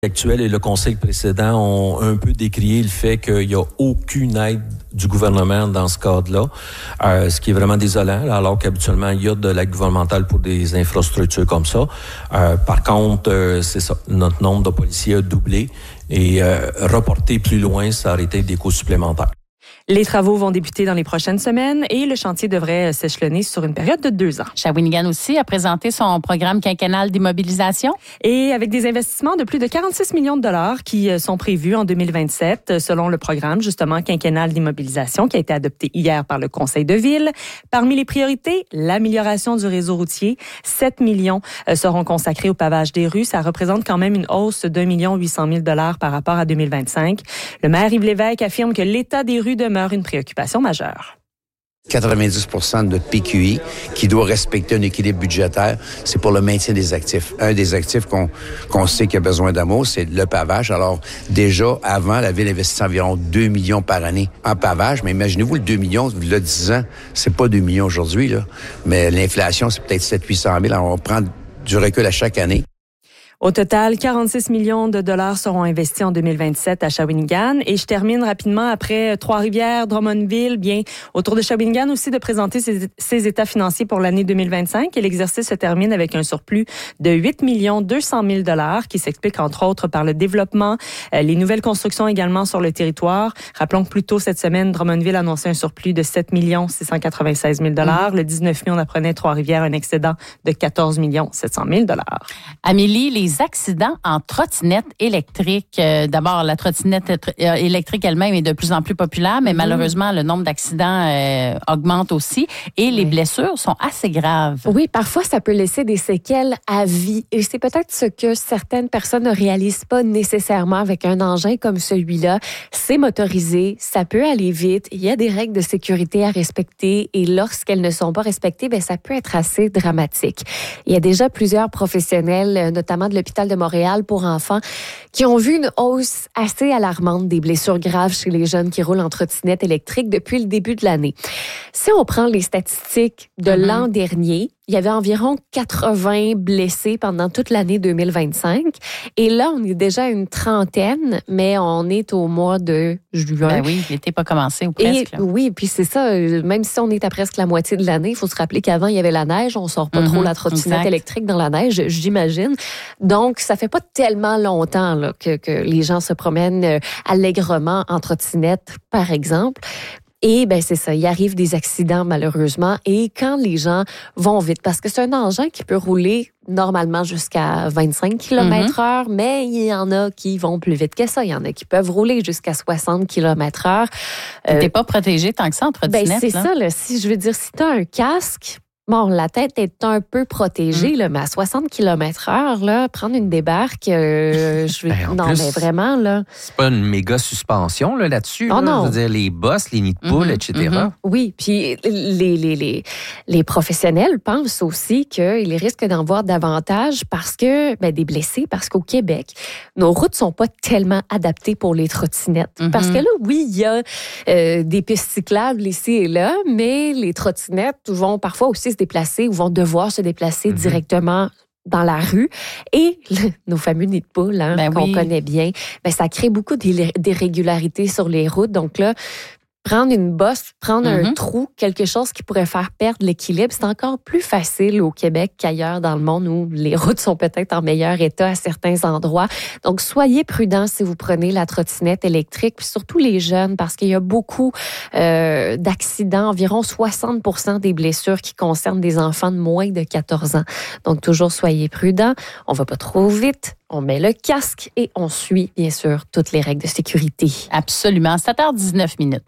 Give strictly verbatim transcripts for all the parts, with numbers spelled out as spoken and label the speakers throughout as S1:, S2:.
S1: Actuel et le conseil précédent ont un peu décrié le fait qu'il n'y a aucune aide du gouvernement dans ce cadre-là, euh, ce qui est vraiment désolant, là, alors qu'habituellement, il y a de l'aide gouvernementale pour des infrastructures comme ça. Euh, par contre, euh, c'est ça, notre nombre de policiers a doublé et euh, reporter plus loin, ça aurait été des coûts supplémentaires.
S2: Les travaux vont débuter dans les prochaines semaines et le chantier devrait s'échelonner sur une période de deux ans.
S3: Shawinigan aussi a présenté son programme quinquennal d'immobilisation.
S2: Et avec des investissements de plus de quarante-six millions de dollars qui sont prévus en deux mille vingt-sept, selon le programme justement quinquennal d'immobilisation qui a été adopté hier par le Conseil de ville. Parmi les priorités, l'amélioration du réseau routier. sept millions seront consacrés au pavage des rues. Ça représente quand même une hausse d'un million huit cent mille dollars par rapport à deux mille vingt-cinq. Le maire Yves Lévesque affirme que l'état des rues demeure une préoccupation majeure.
S4: quatre-vingt-dix pour cent de P Q I qui doit respecter un équilibre budgétaire, c'est pour le maintien des actifs. Un des actifs qu'on, qu'on sait qu'il a besoin d'amour, c'est le pavage. Alors, déjà, avant, la Ville investissait environ deux millions par année en pavage, mais imaginez-vous, le deux millions, il y a dix ans, c'est pas deux millions aujourd'hui, là. Mais l'inflation, c'est peut-être sept cents à huit cent mille. Alors, on prend du recul à chaque année.
S2: Au total, quarante-six millions de dollars seront investis en deux mille vingt-sept à Shawinigan. Et je termine rapidement après Trois-Rivières, Drummondville, bien autour de Shawinigan aussi de présenter ses, ses états financiers pour l'année deux mille vingt-cinq. Et l'exercice se termine avec un surplus de huit millions deux cent mille dollars qui s'explique entre autres par le développement, euh, les nouvelles constructions également sur le territoire. Rappelons que plus tôt cette semaine, Drummondville annonçait un surplus de sept millions six cent quatre-vingt-seize mille dollars. Mm-hmm. Le dix-neuf mai, on apprenait Trois-Rivières un excédent de quatorze millions sept cent mille dollars.
S3: Amélie, les accidents en trottinette électrique. Euh, d'abord, la trottinette électrique elle-même est de plus en plus populaire, mais mmh. malheureusement, le nombre d'accidents euh, augmente aussi et les oui. blessures sont assez graves.
S5: Oui, parfois, ça peut laisser des séquelles à vie. Et c'est peut-être ce que certaines personnes ne réalisent pas nécessairement avec un engin comme celui-là. C'est motorisé, ça peut aller vite, il y a des règles de sécurité à respecter et lorsqu'elles ne sont pas respectées, bien, ça peut être assez dramatique. Il y a déjà plusieurs professionnels, notamment de l'hôpital de Montréal pour enfants, qui ont vu une hausse assez alarmante des blessures graves chez les jeunes qui roulent en trottinette électrique depuis le début de l'année. Si on prend les statistiques de mm-hmm. l'an dernier, il y avait environ quatre-vingts blessés pendant toute l'année deux mille vingt-cinq. Et là, on est déjà à une trentaine, mais on est au mois de juin.
S3: Ben oui, l'été pas commencé ou presque.
S5: Et, oui, puis c'est ça. Même si on est à presque la moitié de l'année, il faut se rappeler qu'avant, il y avait la neige. On sort pas mm-hmm, trop la trottinette exact. électrique dans la neige, j'imagine. Donc, ça fait pas tellement longtemps là, que, que les gens se promènent allègrement en trottinette, par exemple. Et ben c'est ça, il arrive des accidents malheureusement. Et quand les gens vont vite, parce que c'est un engin qui peut rouler normalement jusqu'à vingt-cinq kilomètres heure, mm-hmm. mais il y en a qui vont plus vite que ça. Il y en a qui peuvent rouler jusqu'à soixante kilomètres heure.
S3: Euh, T'es pas protégé tant que ça en trottinette.
S5: Ben c'est
S3: là.
S5: ça, là. Si je veux dire, si t'as un casque, bon, la tête est un peu protégée, mmh. là, mais à soixante kilomètres heure, là, prendre une débarque, euh, je vais... ben, non, plus, mais vraiment, là...
S6: C'est pas une méga suspension, là, là-dessus.
S5: Oh,
S6: là.
S5: non.
S6: Je veux dire, les bosses, les nids de poules, mmh. et cetera.
S5: Mmh. Oui, puis les, les, les, les professionnels pensent aussi qu'ils risquent d'en voir davantage parce que, ben, des blessés, parce qu'au Québec, nos routes sont pas tellement adaptées pour les trottinettes. Mmh. Parce que là, oui, il y a euh, des pistes cyclables ici et là, mais les trottinettes vont parfois aussi se déplacer ou vont devoir se déplacer mm-hmm. directement dans la rue. Et le, nos fameux nids de poules, hein, ben qu'on oui. connaît bien, ben, ça crée beaucoup d'irrégularités sur les routes. Donc là, prendre une bosse, prendre mm-hmm. un trou, quelque chose qui pourrait faire perdre l'équilibre, c'est encore plus facile au Québec qu'ailleurs dans le monde où les routes sont peut-être en meilleur état à certains endroits. Donc, soyez prudents si vous prenez la trottinette électrique, puis surtout les jeunes, parce qu'il y a beaucoup euh, d'accidents, environ soixante pour cent des blessures qui concernent des enfants de moins de quatorze ans. Donc, toujours soyez prudents. On va pas trop vite. On met le casque et on suit, bien sûr, toutes les règles de sécurité.
S3: Absolument. sept heures dix-neuf minutes.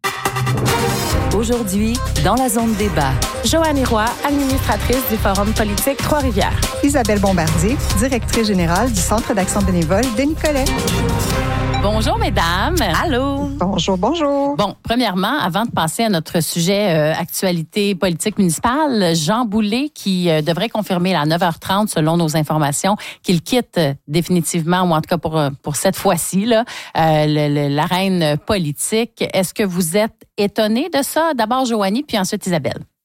S7: Aujourd'hui, dans la zone débat.
S2: Joanne Roy, administratrice du Forum politique Trois-Rivières.
S8: Isabelle Bombardier, directrice générale du Centre d'action bénévole de Nicolet.
S3: Bonjour, mesdames.
S2: Allô.
S8: Bonjour, bonjour.
S3: Bon, premièrement, avant de passer à notre sujet euh, actualité politique municipale, Jean Boulet qui euh, devrait confirmer à neuf heures trente, selon nos informations, qu'il quitte euh, définitivement, ou en tout cas pour, pour cette fois-ci, là, euh, le, le, l'arène politique. Est-ce que vous êtes étonné de ça? D'abord, Joanie, puis ensuite Isabelle.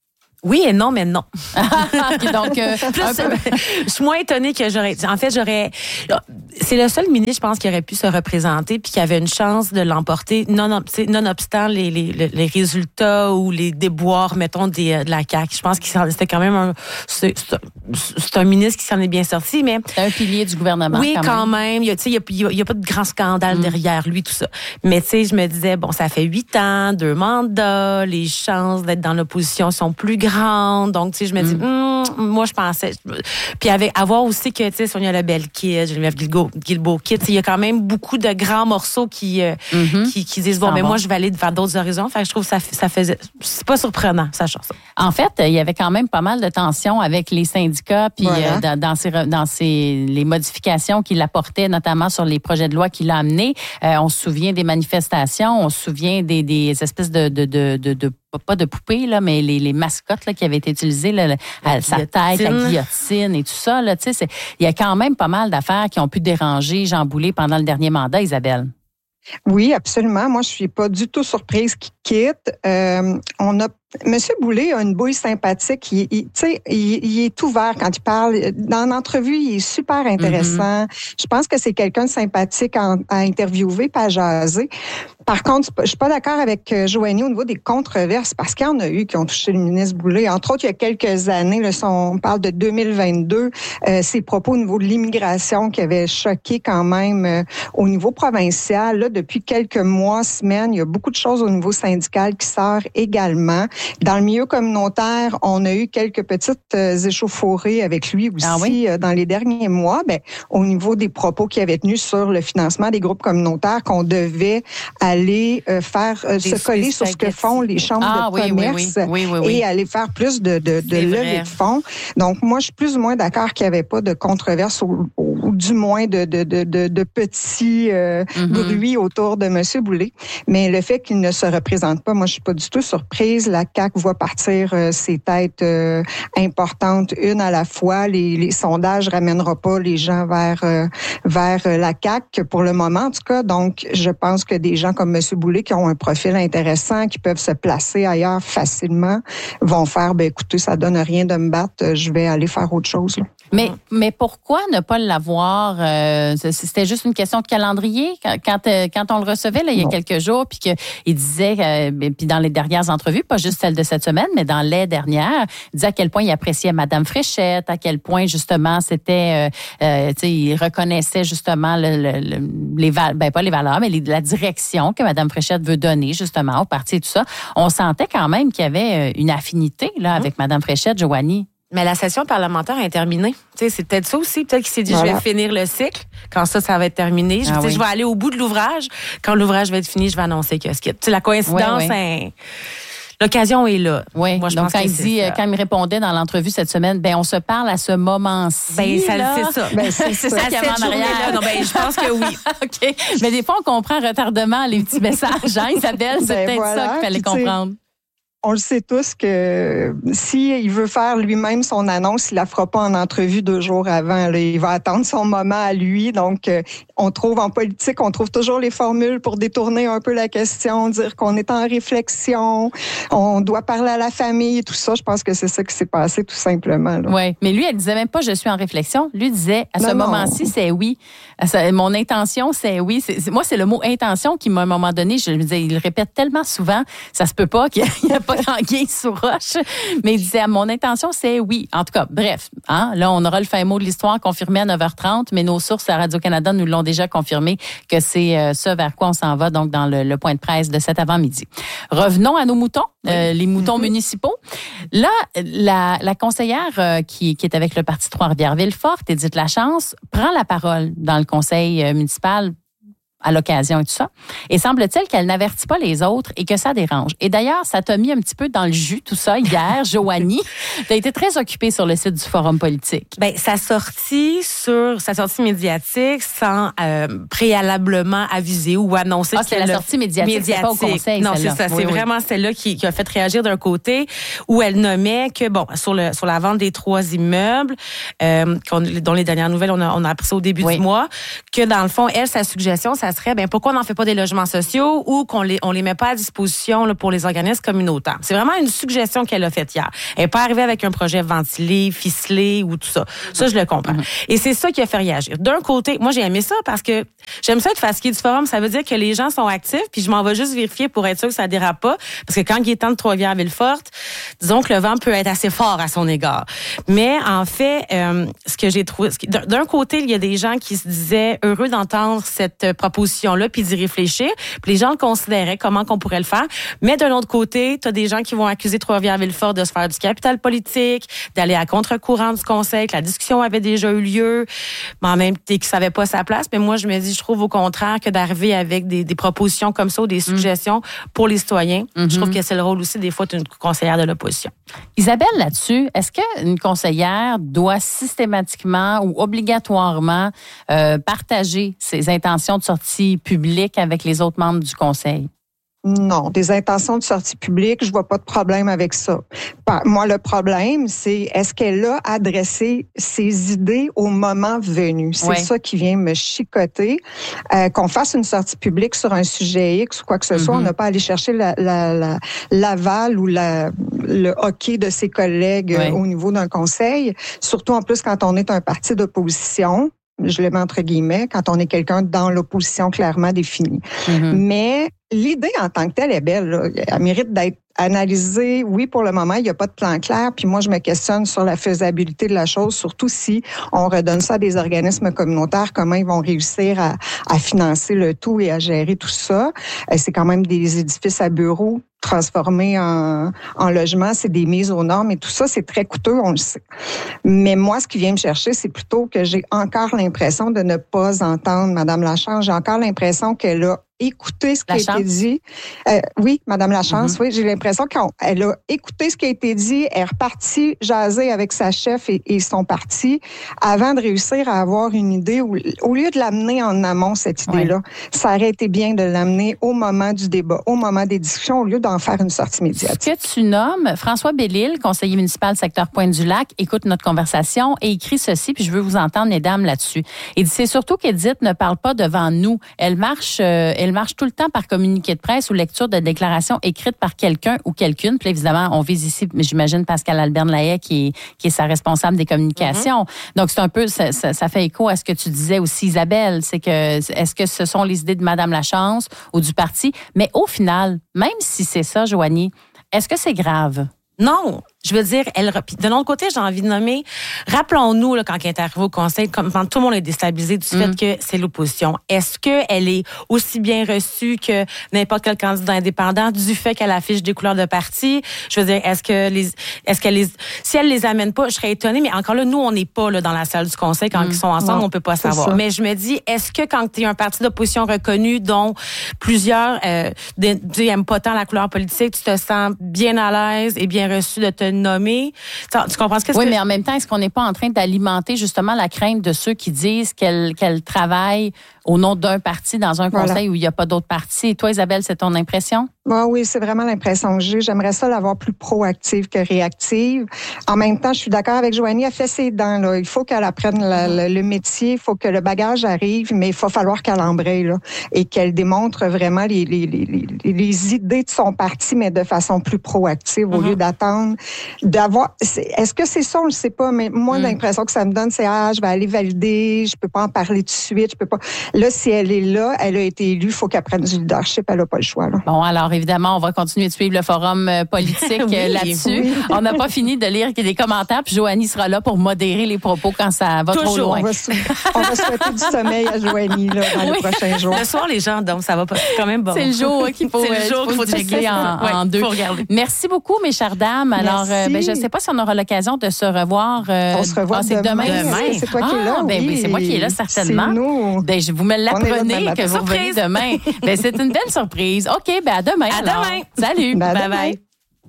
S9: Oui et non, mais non.
S3: Okay, donc, euh,
S9: Plus, je suis moins étonnée que j'aurais... En fait, j'aurais... C'est le seul ministre, je pense, qui aurait pu se représenter puis qui avait une chance de l'emporter, non, nonobstant les, les, les résultats ou les déboires, mettons, des, de la C A Q. Je pense que c'était quand même un... C'est, c'est un ministre qui s'en est bien sorti, mais...
S3: C'est un pilier du gouvernement,
S9: oui,
S3: quand même.
S9: quand même. Il n'y a, a, a pas de grand scandale mm. derrière lui, tout ça. Mais tu sais, je me disais, bon, ça fait huit ans, deux mandats, les chances d'être dans l'opposition sont plus grandes. Donc, tu sais, je me dis, mm. mm, moi, je pensais... Puis avec avoir aussi que, tu sais, Sonia Lebel-Kid, Geneviève Guilbeault-Kid, il y a quand même beaucoup de grands morceaux qui, euh, mm-hmm. qui, qui disent, bon, mais bon. moi, je vais aller vers d'autres horizons. Fait que je trouve que ça, ça faisait... C'est pas surprenant, sachant ça.
S3: En fait, il y avait quand même pas mal de tensions avec les syndicats, puis
S9: voilà.
S3: euh, dans, dans, ces, dans ces, les modifications qu'il apportait, notamment sur les projets de loi qu'il a amenés. Euh, on se souvient des manifestations, on se souvient des, des espèces de, de, de, de, de pas de poupées, là, mais les, les mascottes là, qui avaient été utilisées, là, à sa tête, la guillotine et tout ça. Là, tu sais, il y a quand même pas mal d'affaires qui ont pu déranger Jean Boulet pendant le dernier mandat, Isabelle.
S8: Oui, absolument. Moi, je suis pas du tout surprise qu'il quitte. Euh, on a Monsieur Boulet a une bouille sympathique. Il, il, tu sais, il, il est ouvert quand il parle. Dans l'entrevue, il est super intéressant. Mm-hmm. Je pense que c'est quelqu'un de sympathique à, à interviewer, pas à jaser. Par contre, je suis pas d'accord avec Joanie au niveau des controverses, parce qu'il y en a eu qui ont touché le ministre Boulet. Entre autres, il y a quelques années, là, on parle de deux mille vingt-deux, euh, ses propos au niveau de l'immigration qui avaient choqué quand même euh, au niveau provincial. Là, depuis quelques mois, semaines, il y a beaucoup de choses au niveau syndical qui sortent également. Dans le milieu communautaire, on a eu quelques petites euh, échauffourées avec lui aussi ah oui? euh, dans les derniers mois. Ben, au niveau des propos qu'il avait tenus sur le financement des groupes communautaires, qu'on devait aller euh, faire euh, se coller sur ce que font les chambres
S3: ah,
S8: de
S3: oui,
S8: commerce
S3: oui, oui. Oui, oui, oui.
S8: et aller faire plus de, de, de levée de fonds. Donc, moi, je suis plus ou moins d'accord qu'il n'y avait pas de controverse ou, ou du moins de, de, de, de, de petits euh, mm-hmm. bruits autour de M. Boulet. Mais le fait qu'il ne se représente pas, moi, je suis pas du tout surprise. La C A Q voit partir euh, ses têtes euh, importantes une à la fois. Les, les sondages ramèneront pas les gens vers euh, vers la C A Q pour le moment, en tout cas. Donc, je pense que des gens comme M. Boulet qui ont un profil intéressant, qui peuvent se placer ailleurs facilement, vont faire, ben écoutez, ça donne rien de me battre, je vais aller faire autre chose. Là.
S3: Mais, mais pourquoi ne pas l'avoir? Euh, c'était juste une question de calendrier quand, quand, quand on le recevait là, il y a non. quelques jours, puis qu'il disait, euh, puis dans les dernières entrevues, pas juste celle de cette semaine, mais dans les dernières, il disait à quel point il appréciait Mme Fréchette, à quel point justement c'était, euh, euh, tu sais, il reconnaissait justement le, le, le, les valeurs, ben pas les valeurs, mais les, la direction que Mme Fréchette veut donner justement au parti et tout ça. On sentait quand même qu'il y avait une affinité là avec mmh. Mme Fréchette, Joanie.
S9: Mais la session parlementaire est terminée. Tu sais, c'est peut-être ça aussi. Peut-être qu'il s'est dit, voilà. je vais finir le cycle. Quand ça, ça va être terminé. Je, ah oui. je vais aller au bout de l'ouvrage. Quand l'ouvrage va être fini, je vais annoncer que ce qui est. Tu sais, la coïncidence, oui, oui. Hein, l'occasion est là.
S3: Oui.
S9: Moi, je
S3: donc,
S9: pense
S3: quand
S9: que
S3: il dit,
S9: ça.
S3: quand il me répondait dans l'entrevue cette semaine, ben on se parle à ce moment-ci.
S9: Ben, ça,
S3: là.
S9: c'est ça.
S8: Ben, c'est,
S9: c'est ça qu'il y avait en arrière. Non, ben, je pense que oui.
S3: OK. Mais des fois, on comprend retardement les petits messages, hein, Isabelle? C'est ben, peut-être voilà. ça qu'il fallait Puis, comprendre.
S8: On le sait tous que s'il veut faire lui-même son annonce, il la fera pas en entrevue deux jours avant. Là. Il va attendre son moment à lui. Donc, euh, on trouve en politique, on trouve toujours les formules pour détourner un peu la question, dire qu'on est en réflexion, on doit parler à la famille et tout ça. Je pense que c'est ça qui s'est passé tout simplement.
S3: Oui, mais lui, elle disait même pas « je suis en réflexion ». Lui disait « à ce non, moment-ci, non. c'est oui ». Mon intention, c'est oui. C'est, c'est, moi, c'est le mot « intention » qui, à un moment donné, je me disais, il le répète tellement souvent, ça se peut pas qu'il n'y a pas d'anguille sous roche. Mais il disait, mon intention, c'est oui. En tout cas, bref, hein, là, on aura le fin mot de l'histoire confirmé à neuf heures trente, mais nos sources à Radio-Canada nous l'ont déjà confirmé que c'est euh, ce vers quoi on s'en va, donc dans le, le point de presse de cet avant-midi. Revenons à nos moutons, oui. euh, les moutons mm-hmm. municipaux. Là, la, la conseillère euh, qui, qui est avec le Parti Trois-Rivières-Ville-Forte, Édith Lachance, prend la parole dans le conseil euh, municipal à l'occasion et tout ça. Et semble-t-il qu'elle n'avertit pas les autres et que ça dérange. Et d'ailleurs, ça t'a mis un petit peu dans le jus, tout ça, hier, Joanie. Tu as été très occupée sur le site du Forum politique.
S9: Bien, sa sortie sur, sa sortie médiatique sans euh, préalablement aviser ou annoncer.
S3: Ah, c'est la sortie médiatique, médiatique. C'est pas au conseil,
S9: non,
S3: celle-là.
S9: c'est ça.
S3: Oui,
S9: c'est
S3: oui.
S9: vraiment celle-là qui, qui a fait réagir d'un côté, où elle nommait que, bon, sur le sur la vente des trois immeubles, euh, dont les dernières nouvelles, on a, on a appris ça au début oui. du mois, que dans le fond, elle, sa suggestion, ça serait, ben pourquoi on n'en fait pas des logements sociaux ou qu'on les on les met pas à disposition là, pour les organismes communautaires. C'est vraiment une suggestion qu'elle a faite hier. Elle n'est pas arrivée avec un projet ventilé, ficelé ou tout ça. Ça, je le comprends. Mm-hmm. Et c'est ça qui a fait réagir. D'un côté, moi, j'ai aimé ça parce que j'aime ça être fatiguée du forum. Ça veut dire que les gens sont actifs, puis je m'en vais juste vérifier pour être sûr que ça dérape pas. Parce que quand il est temps de Trois-Rivières-Villeforte, disons que le vent peut être assez fort à son égard. Mais en fait, euh, ce que j'ai trouvé... Ce qui, d'un côté, il y a des gens qui se disaient heureux d'entendre cette proposition-là puis d'y réfléchir. Puis les gens le considéraient, comment qu'on pourrait le faire. Mais de l'autre côté, tu as des gens qui vont accuser Trois-Rivières-Villeforte de se faire du capital politique, d'aller à contre-courant du conseil, que la discussion avait déjà eu lieu, mais en même temps qu'ils ne savaient pas sa place. Mais moi, je me dis, je trouve au contraire que d'arriver avec des, des propositions comme ça ou des suggestions mmh. pour les citoyens, mmh. je trouve que c'est le rôle aussi des fois d'une conseillère de l'opposition.
S3: Isabelle, là-dessus, est-ce qu'une conseillère doit systématiquement ou obligatoirement euh, partager ses intentions de sortie publique avec les autres membres du conseil?
S8: Non, des intentions de sortie publique, je vois pas de problème avec ça. Moi, le problème, c'est est-ce qu'elle a adressé ses idées au moment venu? C'est oui. ça qui vient me chicoter. Euh, qu'on fasse une sortie publique sur un sujet X ou quoi que ce soit, mm-hmm. on n'a pas à aller chercher la, la, la, l'aval ou la, le hockey de ses collègues oui. au niveau d'un conseil, surtout en plus quand on est un parti d'opposition. Je le mets entre guillemets, quand on est quelqu'un dans l'opposition clairement définie. Mm-hmm. Mais l'idée en tant que telle est belle. Là. Elle mérite d'être analysée. Oui, pour le moment, il n'y a pas de plan clair. Puis moi, je me questionne sur la faisabilité de la chose, surtout si on redonne ça à des organismes communautaires, comment ils vont réussir à, à financer le tout et à gérer tout ça. C'est quand même des édifices à bureaux transformés en, en logement, c'est des mises aux normes et tout ça, c'est très coûteux, on le sait. Mais moi, ce qui vient me chercher, c'est plutôt que j'ai encore l'impression de ne pas entendre Mme Lachance. J'ai encore l'impression qu'elle a écouté ce qui a été dit. Euh, oui, Mme Lachance, mm-hmm. oui, j'ai l'impression qu'elle a écouté ce qui a été dit, elle est repartie jaser avec sa chef et, et son parti avant de réussir à avoir une idée. Où, au lieu de l'amener en amont, cette idée-là, oui. ça aurait été bien de l'amener au moment du débat, au moment des discussions, au lieu d'en faire une sortie médiatique.
S3: Ce que tu nommes, François Bellil, conseiller municipal secteur Pointe-du-Lac, écoute notre conversation et écrit ceci, puis je veux vous entendre, mesdames, là-dessus. Il dit, c'est surtout qu'Édith ne parle pas devant nous. Elle marche, euh, elle marche tout le temps par communiqué de presse ou lecture de déclaration écrite par quelqu'un ou quelqu'une. Puis évidemment, on vise ici, j'imagine, Pascal Alberne-Lahaye, qui est, qui est sa responsable des communications. Mm-hmm. Donc, c'est un peu, ça, ça, ça fait écho à ce que tu disais aussi, Isabelle. C'est que, est-ce que ce sont les idées de Mme Lachance ou du parti? Mais au final, même si c'est ça, Joanie, est-ce que c'est grave?
S9: Non. Je veux dire, elle. De l'autre côté, j'ai envie de nommer. Rappelons-nous là, quand elle est arrivée au conseil, quand tout le monde est déstabilisé du fait mm. que c'est l'opposition. Est-ce que elle est aussi bien reçue que n'importe quel candidat indépendant du fait qu'elle affiche des couleurs de parti? Je veux dire, est-ce que les, est-ce qu'elle les, si elle les amène pas, je serais étonnée. Mais encore là, nous, on n'est pas là dans la salle du conseil quand mm. ils sont ensemble, non, on peut pas savoir. Ça. Mais je me dis, est-ce que quand tu es un parti d'opposition reconnu, dont plusieurs euh, n'aiment pas tant la couleur politique, tu te sens bien à l'aise et bien reçu de te nommer. Tu comprends ce que c'est?
S3: Oui,
S9: que...
S3: mais en même temps, est-ce qu'on n'est pas en train d'alimenter justement la crainte de ceux qui disent qu'elle, qu'elle travaille au nom d'un parti dans un conseil voilà. où il n'y a pas d'autres partis? Et toi, Isabelle, c'est ton impression?
S8: Ah oui, c'est vraiment l'impression que j'ai. J'aimerais ça l'avoir plus proactive que réactive. En même temps, je suis d'accord avec Joanie, elle fait ses dents. Là. Il faut qu'elle apprenne la, le, le métier, il faut que le bagage arrive, mais il va falloir qu'elle embraye là, et qu'elle démontre vraiment les, les, les, les, les idées de son parti, mais de façon plus proactive, au mm-hmm. lieu d'attendre. D'avoir, est-ce que c'est ça? On ne le sait pas, mais moi, mm. l'impression que ça me donne, c'est « Ah, je vais aller valider, je peux pas en parler tout de suite, je peux pas... » Là, si elle est là, elle a été élue, il faut qu'elle prenne du leadership, elle n'a pas le choix. Là.
S3: Bon, alors évidemment, on va continuer de suivre le forum politique oui, là-dessus. Oui. On n'a pas fini de lire des commentaires, puis Joanie sera là pour modérer les propos quand ça va
S9: Toujours.
S3: trop loin.
S8: On va, sou- on va souhaiter du sommeil à Joanie là, dans oui. les prochains jours.
S9: Le soir, les gens, donc ça va pas, quand même bon.
S3: C'est le jour qu'il faut,
S9: c'est le jour
S3: qu'il faut, faut checker en, ouais, en deux. Merci beaucoup, mes chères dames. Alors, euh, ben, je ne sais pas si on aura l'occasion de se revoir. Euh,
S8: on se revoit ah,
S3: demain.
S8: demain. C'est, c'est toi
S3: ah,
S8: qui es là.
S3: Ben,
S8: oui.
S3: ben, c'est moi qui est là, certainement.
S8: C'est nous.
S3: Ben, je vous me l'apprenez que vous revenez demain. Ben, c'est une belle surprise. OK, ben à demain.
S9: À
S3: alors.
S9: demain.
S3: Salut.
S8: Ben,
S3: bye bye.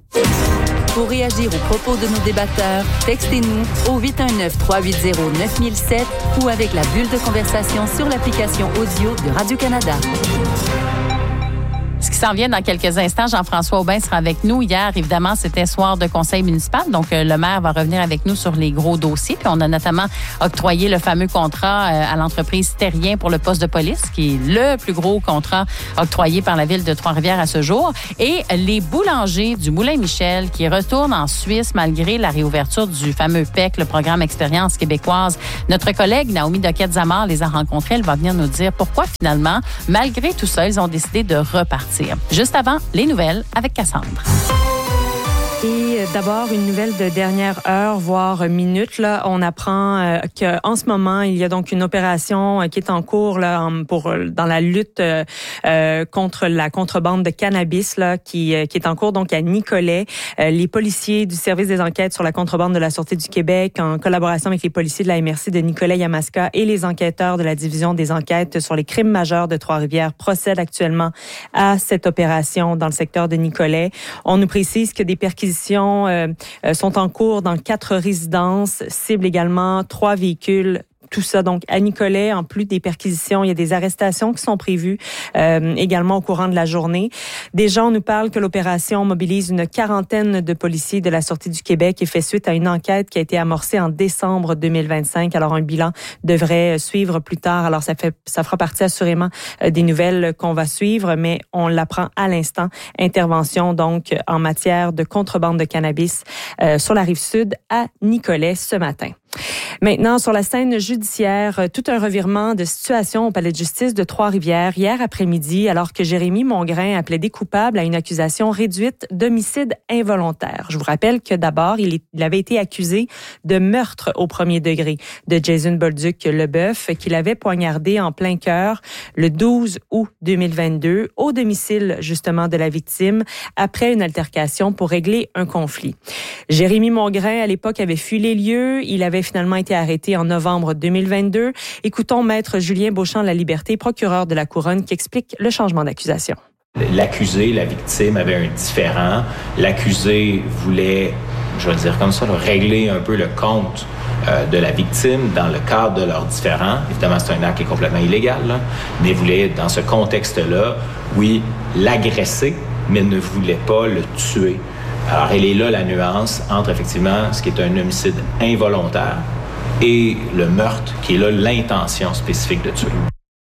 S7: Pour réagir aux propos de nos débatteurs, textez-nous au huit un neuf, trois huit zéro, neuf mille sept ou avec la bulle de conversation sur l'application audio de Radio-Canada.
S3: Ce qui s'en vient dans quelques instants, Jean-François Aubin sera avec nous. Hier, évidemment, c'était soir de conseil municipal, donc euh, le maire va revenir avec nous sur les gros dossiers. Puis on a notamment octroyé le fameux contrat euh, à l'entreprise Terrien pour le poste de police, qui est le plus gros contrat octroyé par la ville de Trois-Rivières à ce jour. Et les boulangers du Moulin Michel qui retournent en Suisse malgré la réouverture du fameux P E C, le programme Expérience québécoise. Notre collègue Naomi Doquette-Zamar les a rencontrés. Elle va venir nous dire pourquoi finalement, malgré tout ça, ils ont décidé de repartir. Juste avant, les nouvelles avec Cassandre.
S2: Et d'abord, une nouvelle de dernière heure, voire minute. Là, on apprend euh, qu'en ce moment, il y a donc une opération euh, qui est en cours là, en, pour dans la lutte euh, euh, contre la contrebande de cannabis là, qui, euh, qui est en cours donc à Nicolet. Euh, les policiers du service des enquêtes sur la contrebande de la Sûreté du Québec, en collaboration avec les policiers de la M R C de Nicolet-Yamaska et les enquêteurs de la division des enquêtes sur les crimes majeurs de Trois-Rivières, procèdent actuellement à cette opération dans le secteur de Nicolet. On nous précise que des perquisitions Euh, sont en cours dans quatre résidences, ciblent également trois véhicules. Tout ça, donc, à Nicolet, en plus des perquisitions, il y a des arrestations qui sont prévues euh, également au courant de la journée. Déjà, on nous parle que l'opération mobilise une quarantaine de policiers de la Sûreté du Québec et fait suite à une enquête qui a été amorcée en décembre deux mille vingt-cinq. Alors, un bilan devrait suivre plus tard. Alors, ça fait, ça fera partie assurément des nouvelles qu'on va suivre, mais on l'apprend à l'instant. Intervention, donc, en matière de contrebande de cannabis euh, sur la rive sud à Nicolet ce matin. Maintenant, sur la scène judiciaire, tout un revirement de situation au palais de justice de Trois-Rivières hier après-midi, alors que Jérémy Mongrain a plaidé coupable à une accusation réduite d'homicide involontaire. Je vous rappelle que d'abord, il, est, il avait été accusé de meurtre au premier degré de Jason Bolduc-Leboeuf, qu'il avait poignardé en plein cœur le douze août deux mille vingt-deux au domicile justement de la victime après une altercation pour régler un conflit. Jérémy Mongrain, à l'époque, avait fui les lieux. Il avait finalement été arrêté en novembre deux mille vingt-deux. Écoutons Maître Julien Beauchamp-Laliberté, procureur de la Couronne, qui explique le changement d'accusation.
S10: L'accusé, la victime avait un différend. L'accusé voulait, je vais le dire comme ça, là, régler un peu le compte euh, de la victime dans le cadre de leur différend. Évidemment, c'est un acte qui est complètement illégal, là, mais voulait, dans ce contexte-là, oui, l'agresser, mais ne voulait pas le tuer. Alors, elle est là la nuance entre effectivement ce qui est un homicide involontaire et le meurtre, qui est là l'intention spécifique de tuer.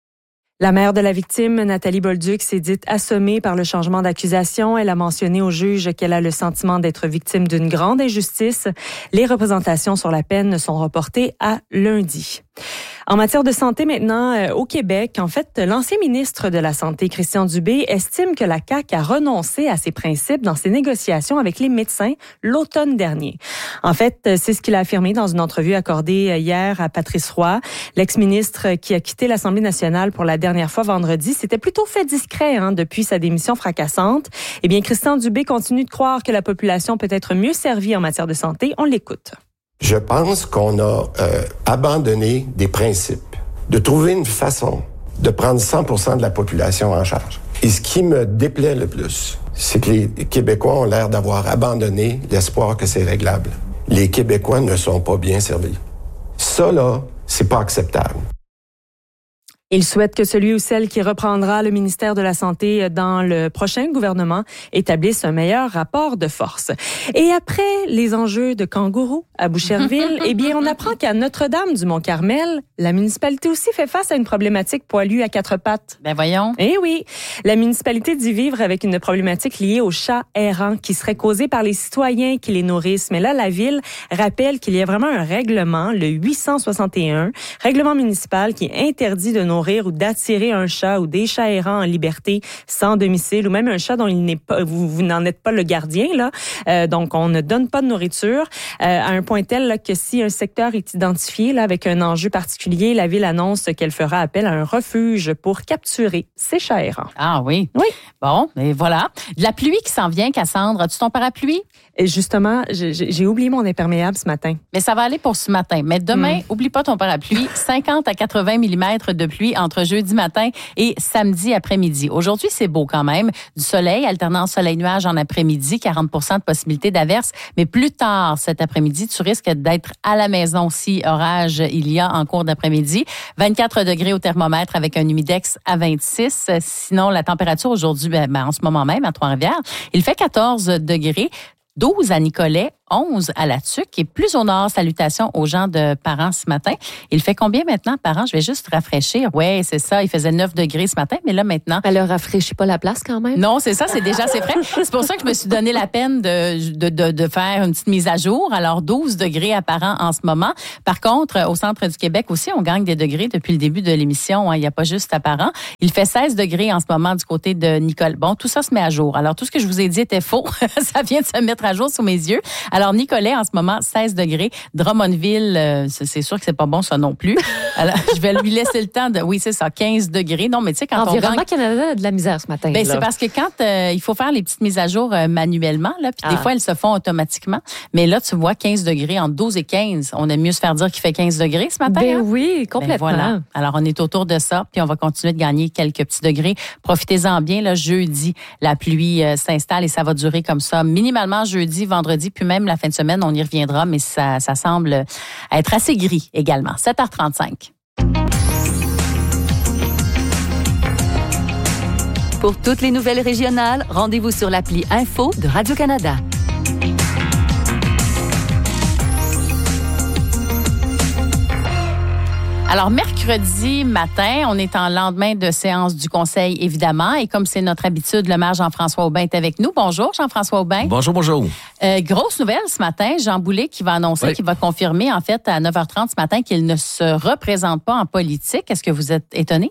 S2: La mère de la victime, Nathalie Bolduc, s'est dite assommée par le changement d'accusation. Elle a mentionné au juge qu'elle a le sentiment d'être victime d'une grande injustice. Les représentations sur la peine sont reportées à lundi. En matière de santé maintenant, euh, au Québec, en fait, l'ancien ministre de la Santé, Christian Dubé, estime que la C A Q a renoncé à ses principes dans ses négociations avec les médecins l'automne dernier. En fait, c'est ce qu'il a affirmé dans une entrevue accordée hier à Patrice Roy. L'ex-ministre qui a quitté l'Assemblée nationale pour la dernière fois vendredi s'était plutôt fait discret hein, depuis sa démission fracassante. Eh bien, Christian Dubé continue de croire que la population peut être mieux servie en matière de santé. On l'écoute.
S11: Je pense qu'on a euh, abandonné des principes, de trouver une façon de prendre cent pour cent de la population en charge. Et ce qui me déplaît le plus, c'est que les Québécois ont l'air d'avoir abandonné l'espoir que c'est réglable. Les Québécois ne sont pas bien servis. Ça, là, c'est pas acceptable.
S2: Il souhaite que celui ou celle qui reprendra le ministère de la Santé dans le prochain gouvernement établisse un meilleur rapport de force. Et après les enjeux de kangourous à Boucherville, eh bien, on apprend qu'à Notre-Dame-du-Mont-Carmel, la municipalité aussi fait face à une problématique poilue à quatre pattes.
S3: Ben voyons.
S2: Eh oui, la municipalité dit vivre avec une problématique liée aux chats errants qui serait causée par les citoyens qui les nourrissent. Mais là, la ville rappelle qu'il y a vraiment un règlement, le huit cent soixante et un, règlement municipal qui interdit de nourrir ou d'attirer un chat ou des chats errants en liberté sans domicile ou même un chat dont il n'est pas, vous, vous n'en êtes pas le gardien là. Euh, donc on ne donne pas de nourriture euh, à un point tel là, que si un secteur est identifié là avec un enjeu particulier, la ville annonce qu'elle fera appel à un refuge pour capturer ces chats errants.
S3: Ah oui.
S2: Oui.
S3: Bon, et voilà. De la pluie qui s'en vient, Cassandre. As-tu ton parapluie?
S2: Et justement, j'ai, j'ai oublié mon imperméable ce matin.
S3: Mais ça va aller pour ce matin. Mais demain, mm. oublie pas ton parapluie. cinquante à quatre-vingts millimètres de pluie pluie entre jeudi matin et samedi après-midi. Aujourd'hui, c'est beau quand même. Du soleil, alternance soleil-nuage en après-midi, quarante pour cent de possibilité d'averse. Mais plus tard cet après-midi, tu risques d'être à la maison si orage il y a en cours d'après-midi. vingt-quatre degrés au thermomètre avec un humidex à vingt-six. Sinon, la température aujourd'hui, ben, ben, en ce moment même, à Trois-Rivières, il fait quatorze degrés. douze à Nicolet, onze à La Tuque et plus au nord. Salutations aux gens de Parent ce matin. Il fait combien maintenant, Parent? Je vais juste rafraîchir. Oui, c'est ça. Il faisait neuf degrés ce matin, mais là, maintenant...
S5: Elle ne rafraîchit pas la place quand même?
S3: Non, c'est ça. C'est déjà assez frais. C'est pour ça que je me suis donné la peine de, de, de, de faire une petite mise à jour. Alors, douze degrés à Parent en ce moment. Par contre, au centre du Québec aussi, on gagne des degrés depuis le début de l'émission. Hein. Il n'y a pas juste à Parent. Il fait seize degrés en ce moment du côté de Nicolet. Bon, tout ça se met à jour. Alors, tout ce que je vous ai dit était faux. Ça vient de se mettre à jour sous mes yeux. Alors, Nicolet, en ce moment, seize degrés. Drummondville, euh, c'est sûr que c'est pas bon, ça non plus. Alors, je vais lui laisser le temps de... Oui, c'est ça, quinze degrés. Non, mais tu sais, quand
S5: Environnement
S3: on gagne...
S5: Canada a de la misère ce matin.
S3: Ben, c'est parce que quand euh, il faut faire les petites mises à jour euh, manuellement, là, puis ah. des fois, elles se font automatiquement. Mais là, tu vois, quinze degrés, entre douze et quinze. On aime mieux se faire dire qu'il fait quinze degrés ce matin.
S5: Ben
S3: hein?
S5: oui, complètement.
S3: Ben, voilà. Alors, on est autour de ça, puis on va continuer de gagner quelques petits degrés. Profitez-en bien. Là, jeudi, la pluie euh, s'installe et ça va durer comme ça. Minimalement jeudi, vendredi, puis même la fin de semaine, on y reviendra, mais ça, ça semble être assez gris également. sept heures trente-cinq.
S7: Pour toutes les nouvelles régionales, rendez-vous sur l'appli Info de Radio-Canada.
S3: Alors, mercredi matin, on est en lendemain de séance du Conseil, évidemment. Et comme c'est notre habitude, le maire Jean-François Aubin est avec nous. Bonjour, Jean-François Aubin.
S1: Bonjour, bonjour.
S3: Euh, grosse nouvelle ce matin, Jean Boulet qui va annoncer, oui. qui va confirmer, en fait, à neuf heures trente ce matin, qu'il ne se représente pas en politique. Est-ce que vous êtes étonné?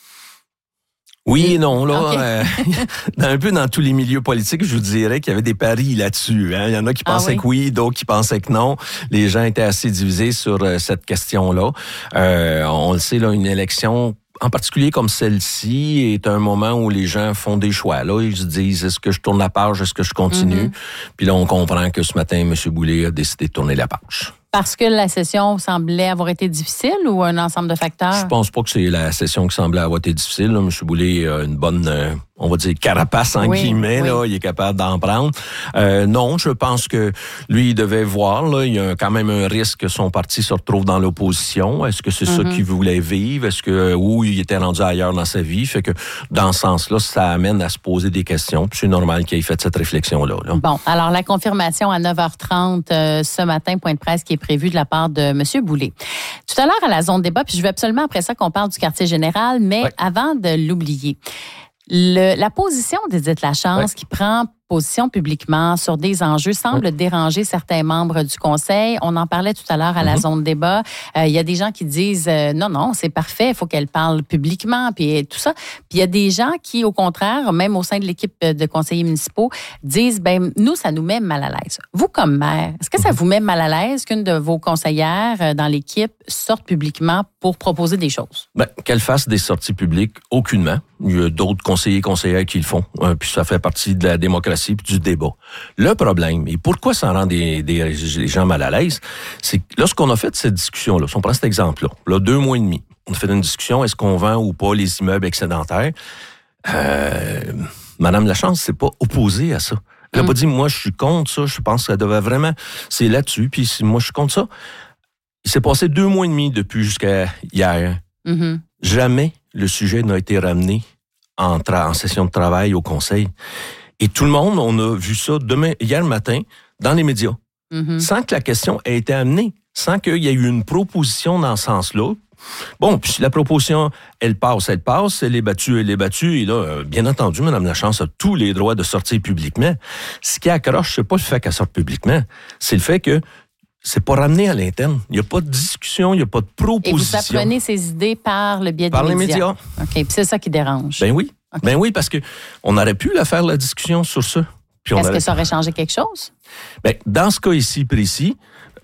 S1: Oui et non. Là,
S3: okay.
S1: euh, un peu dans tous les milieux politiques, je vous dirais qu'il y avait des paris là-dessus. Hein. Il y en a qui pensaient ah, oui. que oui, d'autres qui pensaient que non. Les gens étaient assez divisés sur euh, cette question-là. Euh, on le sait, là, une élection... En particulier comme celle-ci est un moment où les gens font des choix. Là, ils se disent, est-ce que je tourne la page, est-ce que je continue? Mm-hmm. Puis là, on comprend que ce matin, M. Boulet a décidé de tourner la page.
S3: Parce que la session semblait avoir été difficile ou un ensemble de facteurs?
S1: Je pense pas que c'est la session qui semblait avoir été difficile. Là. M. Boulet a une bonne, euh, on va dire, carapace en oui, guillemets. Oui. Là, il est capable d'en prendre. Euh, non, je pense que lui, il devait voir. Là, il y a quand même un risque que son parti se retrouve dans l'opposition. Est-ce que c'est mm-hmm. ça qu'il voulait vivre? Est-ce que ou il était rendu ailleurs dans sa vie? Fait que dans ce sens-là, ça amène à se poser des questions. Puis c'est normal qu'il ait fait cette réflexion-là. Là.
S3: Bon, alors la confirmation à neuf heures trente euh, ce matin, point de presse qui est prévu de la part de M. Boulet. Tout à l'heure à la zone débat, puis je veux absolument après ça qu'on parle du quartier général, mais ouais. avant de l'oublier, le, la position d'Édith Lachance ouais. qui prend position publiquement sur des enjeux semble ouais. déranger certains membres du Conseil. On en parlait tout à l'heure à la mm-hmm. zone débat. Il euh, y a des gens qui disent euh, non, non, c'est parfait, il faut qu'elle parle publiquement, puis tout ça. Puis il y a des gens qui, au contraire, même au sein de l'équipe de conseillers municipaux, disent ben nous, ça nous met mal à l'aise. Vous, comme maire, est-ce que ça vous met mal à l'aise qu'une de vos conseillères dans l'équipe sorte publiquement pour proposer des choses?
S1: Ben, qu'elle fasse des sorties publiques, aucunement. Il y a d'autres conseillers, conseillères qui le font. Euh, puis ça fait partie de la démocratie puis du débat. Le problème, et pourquoi ça rend des, des, des gens mal à l'aise, c'est que lorsqu'on a fait cette discussion-là, si on prend cet exemple-là, là, deux mois et demi, on a fait une discussion, est-ce qu'on vend ou pas les immeubles excédentaires? Euh, Madame Lachance s'est pas opposée à ça. Elle n'a mm. pas dit, moi, je suis contre ça, je pense qu'elle devait vraiment... C'est là-dessus, puis moi, je suis contre ça. Il s'est passé deux mois et demi depuis jusqu'à hier. Mm-hmm. Jamais le sujet n'a été ramené en, tra- en session de travail au Conseil. Et tout le monde, on a vu ça demain, hier matin dans les médias, mm-hmm. sans que la question ait été amenée, sans qu'il y ait eu une proposition dans ce sens-là. Bon, puis si la proposition, elle passe, elle passe, elle est battue, elle est battue, et là, bien entendu, Mme Lachance a tous les droits de sortir publiquement. Ce qui accroche, c'est pas le fait qu'elle sorte publiquement, c'est le fait que c'est pas ramené à l'interne. Il n'y a pas de discussion, il n'y a pas de proposition.
S3: Et vous apprenez ces idées par le biais des
S1: médias. Par les
S3: médias.
S1: médias.
S3: OK, puis c'est ça qui dérange.
S1: Ben oui.
S3: Okay.
S1: Ben oui, parce que on aurait pu la faire, la discussion sur ça. Puis
S3: Est-ce
S1: on aurait...
S3: que ça aurait changé quelque chose?
S1: Ben, dans ce cas ici précis,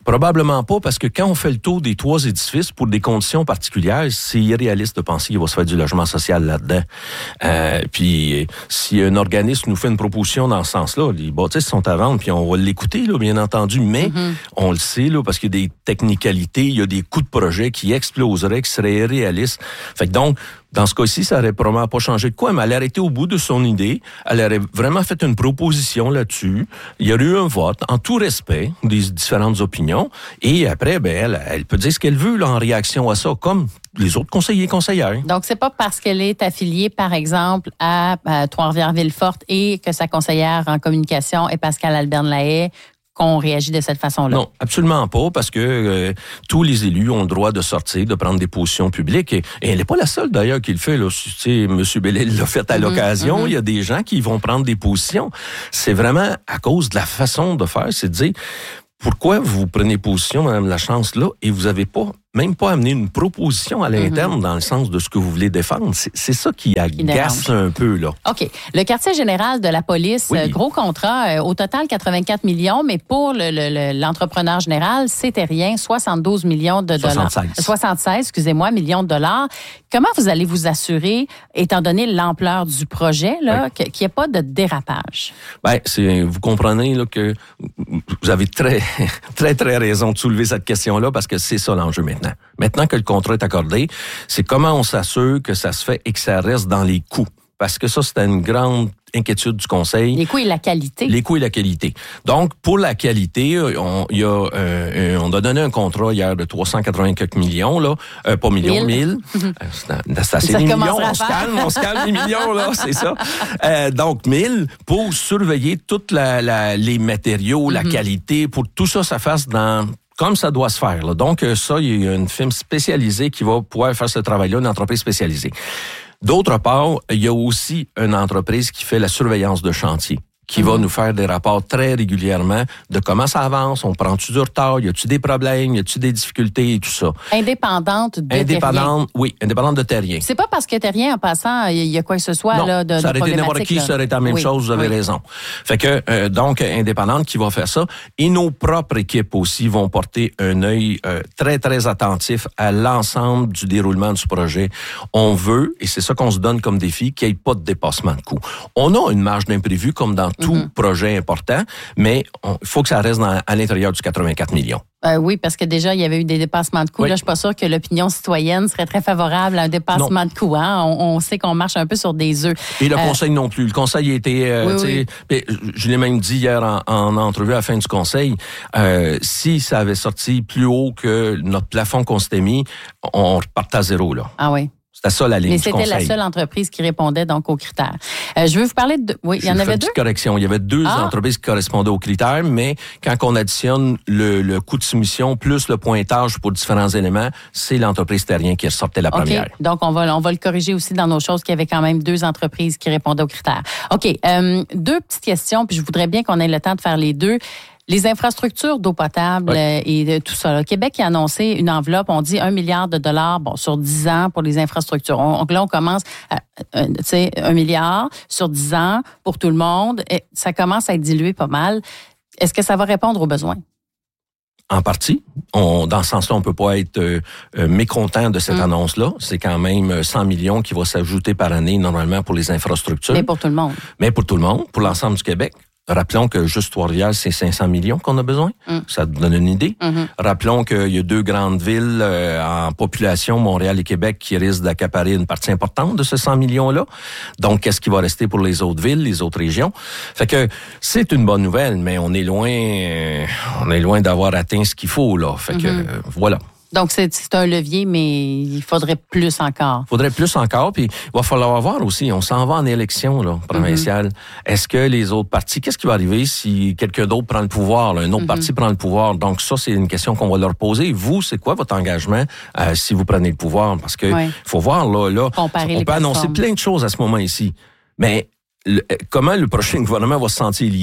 S1: Probablement pas, parce que quand on fait le tour des trois édifices pour des conditions particulières, c'est irréaliste de penser qu'il va se faire du logement social là-dedans. Euh, puis, si un organisme nous fait une proposition dans ce sens-là, les bâtisses sont à vendre, puis on va l'écouter, là, bien entendu, mais mm-hmm. on le sait, là, parce qu'il y a des technicalités, il y a des coûts de projet qui exploseraient, qui seraient irréalistes. Fait que donc, dans ce cas-ci, ça aurait probablement pas changé de quoi, mais elle aurait été au bout de son idée. Elle aurait vraiment fait une proposition là-dessus. Il y aurait eu un vote, en tout respect des différentes opinions. Et après, ben, elle, elle peut dire ce qu'elle veut là, en réaction à ça, comme les autres conseillers et conseillères.
S3: Donc, c'est pas parce qu'elle est affiliée, par exemple, à, à Trois-Rivières-Villeforte et que sa conseillère en communication est Pascale Alberne-Lahaye qu'on réagit de cette façon-là.
S1: Non, absolument pas, parce que euh, tous les élus ont le droit de sortir, de prendre des positions publiques. Et, et elle n'est pas la seule, d'ailleurs, qui le fait. Là. Tu sais, M. Bellil l'a fait à l'occasion. Mm-hmm. Il y a des gens qui vont prendre des positions. C'est vraiment à cause de la façon de faire, c'est de dire, pourquoi vous prenez position, Mme Lachance, là, et vous n'avez pas, même pas amené une proposition à l'interne mm-hmm. dans le sens de ce que vous voulez défendre? C'est, c'est ça qui agace un peu, là.
S3: OK. Le quartier général de la police, oui. gros contrat, euh, au total quatre-vingt-quatre millions, mais pour le, le, l'entrepreneur général, c'était rien, soixante-douze millions de dollars.
S1: soixante-seize.
S3: soixante-seize, excusez-moi, millions de dollars. Comment vous allez vous assurer, étant donné l'ampleur du projet, là, oui. qu'il n'y ait pas de dérapage?
S1: Bien, c'est, vous comprenez là, que vous avez très, très, très raison de soulever cette question-là parce que c'est ça l'enjeu maintenant. Maintenant que le contrat est accordé, c'est comment on s'assure que ça se fait et que ça reste dans les coûts. Parce que ça, c'était une grande inquiétude du Conseil.
S3: Les coûts et la qualité.
S1: Les coûts et la qualité. Donc, pour la qualité, on, il y a, euh, on a donné un contrat hier de trois cent quatre-vingt-quelques millions, là. Euh, pas millions, mille. mille. c'est, c'est assez des millions. On se calme, on se calme les millions, là, c'est ça. Euh, donc, mille pour surveiller toute la, la, les matériaux, la mm-hmm. qualité, pour que tout ça, ça fasse dans... comme ça doit se faire. Là. Donc, ça, il y a une firme spécialisée qui va pouvoir faire ce travail-là, une entreprise spécialisée. D'autre part, il y a aussi une entreprise qui fait la surveillance de chantier, qui mmh. va nous faire des rapports très régulièrement de comment ça avance, on prend-tu du retard, y a-tu des problèmes, y a-tu des difficultés et tout ça.
S3: Indépendante de
S1: Indépendante,
S3: Terrien.
S1: Oui, indépendante de Terrien.
S3: C'est pas parce que Terrien, en passant, il y a quoi que ce soit
S1: non,
S3: là, de,
S1: ça
S3: de
S1: aurait été n'importe qui, ça aurait été la même
S3: oui.
S1: chose, vous avez oui. raison. Fait que, euh, donc, indépendante qui va faire ça. Et nos propres équipes aussi vont porter un œil euh, très, très attentif à l'ensemble du déroulement du projet. On veut, et c'est ça qu'on se donne comme défi, qu'il n'y ait pas de dépassement de coûts. On a une marge d'imprévu comme dans tout mm-hmm. projet important, mais il faut que ça reste dans, à l'intérieur du quatre-vingt-quatre millions.
S3: Euh, oui, parce que déjà, il y avait eu des dépassements de coûts. Oui. Là, je suis pas sûre que l'opinion citoyenne serait très favorable à un dépassement non. de coûts. Hein? On, on sait qu'on marche un peu sur des œufs.
S1: Et le euh... conseil non plus. Le conseil a été... Euh, oui, oui. Je l'ai même dit hier en, en entrevue à la fin du conseil, euh, si ça avait sorti plus haut que notre plafond qu'on s'était mis, on repartait à zéro. Là.
S3: Ah oui.
S1: C'était ça la ligne
S3: Mais
S1: du
S3: c'était
S1: conseil.
S3: La seule entreprise qui répondait donc aux critères. Euh, je veux vous parler de... Oui, il y en avait deux?
S1: Une correction. Il y avait deux ah. entreprises qui correspondaient aux critères, mais quand on additionne le, le coût de soumission plus le pointage pour différents éléments, c'est l'entreprise Terrien qui ressortait la
S3: okay.
S1: première.
S3: Donc, on va, on va le corriger aussi dans nos choses qu'il y avait quand même deux entreprises qui répondaient aux critères. OK. Euh, deux petites questions, puis je voudrais bien qu'on ait le temps de faire les deux. Les infrastructures d'eau potable oui. euh, et de tout ça. Le Québec a annoncé une enveloppe, on dit un milliard de dollars bon, sur dix ans pour les infrastructures. On, là, on commence à euh, tu sais, un milliard sur dix ans pour tout le monde. Et ça commence à être dilué pas mal. Est-ce que ça va répondre aux besoins?
S1: En partie. On, dans ce sens-là, on peut pas être euh, mécontent de cette mmh. annonce-là. C'est quand même cent millions qui va s'ajouter par année, normalement, pour les infrastructures.
S3: Mais pour tout le monde.
S1: Mais pour tout le monde, pour l'ensemble du Québec. Rappelons que juste Trois-Rivières, c'est cinq cents millions qu'on a besoin. Mm. Ça te donne une idée. Mm-hmm. Rappelons qu'il y a deux grandes villes euh, en population, Montréal et Québec, qui risquent d'accaparer une partie importante de ces cent millions-là. Donc, qu'est-ce qui va rester pour les autres villes, les autres régions? Fait que c'est une bonne nouvelle, mais on est loin, euh, on est loin d'avoir atteint ce qu'il faut, là. Fait que, mm-hmm. euh, voilà.
S3: Donc, c'est, c'est un levier, mais il faudrait plus encore.
S1: Il faudrait plus encore, puis il va falloir voir aussi, on s'en va en élection là, provinciale. Mm-hmm. Est-ce que les autres partis, qu'est-ce qui va arriver si quelqu'un d'autre prend le pouvoir, là, un autre mm-hmm. parti prend le pouvoir? Donc ça, c'est une question qu'on va leur poser. Vous, c'est quoi votre engagement euh, si vous prenez le pouvoir? Parce que ouais. faut voir, là, là
S3: Comparer
S1: on peut annoncer plein de choses à ce moment ici, mais le, comment le prochain gouvernement va se sentir lié?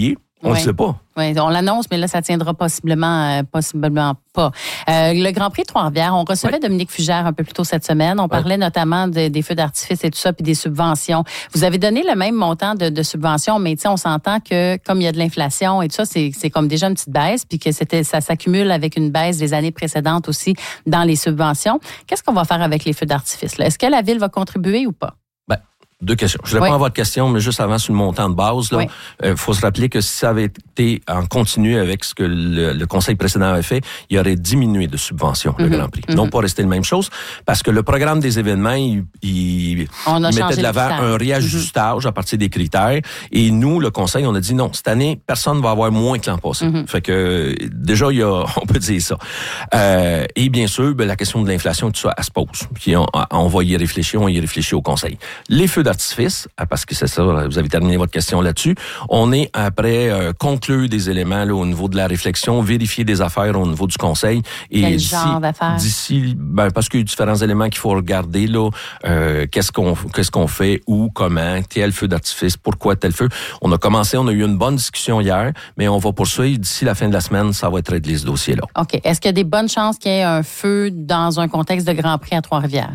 S1: On ne
S3: oui.
S1: le sait pas.
S3: Oui, on l'annonce, mais là, ça tiendra possiblement, euh, possiblement pas. Euh, le Grand Prix de Trois-Rivières, on recevait oui. Dominique Fugère un peu plus tôt cette semaine. On parlait oui. notamment de, des feux d'artifice et tout ça, puis des subventions. Vous avez donné le même montant de, de subventions, mais on s'entend que comme il y a de l'inflation et tout ça, c'est, c'est comme déjà une petite baisse, puis que c'était, ça s'accumule avec une baisse des années précédentes aussi dans les subventions. Qu'est-ce qu'on va faire avec les feux d'artifice, là? Est-ce que la Ville va contribuer ou pas?
S1: Deux questions. Je réponds
S3: oui.
S1: à votre question, mais juste avant sur le montant de base, là,
S3: oui.
S1: euh, faut se rappeler que si ça avait été en continu avec ce que le, le conseil précédent avait fait, il aurait diminué de subventions, mm-hmm. le Grand Prix. Mm-hmm. Non pas resté la même chose, parce que le programme des événements, il, il, il mettait de l'avant un réajustage mm-hmm. à partir des critères. Et nous, le conseil, on a dit non, cette année, personne ne va avoir moins que l'an passé. Mm-hmm. Fait que déjà, il y a, on peut dire ça. Euh, et bien sûr, ben, la question de l'inflation, tout ça, elle se pose. Puis on, on va y réfléchir, on y réfléchit au conseil. Les feux d'artifice, parce que c'est ça, vous avez terminé votre question là-dessus. On est après euh, conclure des éléments là, au niveau de la réflexion, vérifier des affaires au niveau du conseil. Et
S3: Quel
S1: d'ici,
S3: genre d'affaires? D'ici,
S1: ben, parce qu'il y a différents éléments qu'il faut regarder là. Euh, qu'est-ce qu'on, qu'est-ce qu'on fait, où, comment, tel feu d'artifice, pourquoi tel feu. On a commencé, on a eu une bonne discussion hier, mais on va poursuivre d'ici la fin de la semaine, ça va être réglé ce dossier-là.
S3: Ok. Est-ce qu'il y a des bonnes chances qu'il y ait un feu dans un contexte de Grand Prix à Trois-Rivières?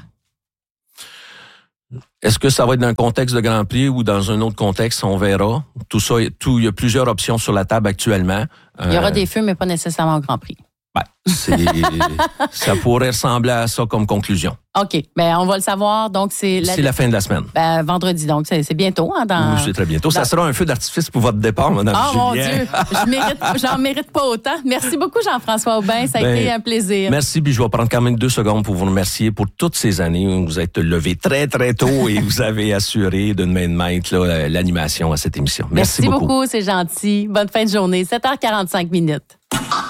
S1: Est-ce que ça va être dans un contexte de Grand Prix ou dans un autre contexte? On verra. Tout ça, tout, il y a plusieurs options sur la table actuellement.
S3: Il y aura euh, des feux, mais pas nécessairement au Grand Prix.
S1: Ben, c'est, ça pourrait ressembler à ça comme conclusion.
S3: OK. Ben, on va le savoir. Donc, c'est la,
S1: c'est la fin de la semaine.
S3: Ben, vendredi. Donc, c'est, c'est bientôt. Hein, dans...
S1: Oui, c'est très bientôt. Dans... Ça sera un feu d'artifice pour votre départ, Mme
S3: Oh,
S1: Julien.
S3: mon Dieu. Je mérite, j'en mérite pas autant. Merci beaucoup, Jean-François Aubin. Ça a ben, été un plaisir.
S1: Merci. Puis je vais prendre quand même deux secondes pour vous remercier pour toutes ces années où vous êtes levé très, très tôt et vous avez assuré d'une main de maître là, l'animation à cette émission. Merci,
S3: Merci
S1: beaucoup.
S3: beaucoup. C'est gentil. Bonne fin de journée. sept heures quarante-cinq minutes.